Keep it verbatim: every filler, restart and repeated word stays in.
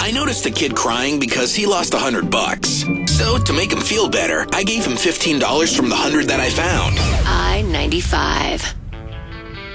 I noticed a kid crying because he lost a hundred bucks. So, to make him feel better, I gave him fifteen dollars from the hundred that I found. I ninety-five.